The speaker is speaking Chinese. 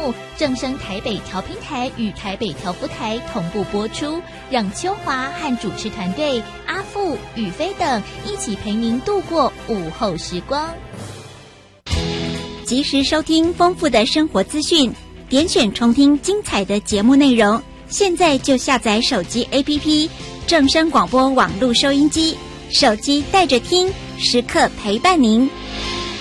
目正声台北调频台与台北调幅台同步播出，让秋华和主持团队阿富、宇飞等一起陪您度过午后时光。 及时收听丰富的生活资讯，点选重听精彩的节目内容。现在就下载手机 APP 正声广播网络收音机，手机带着听，时刻陪伴您。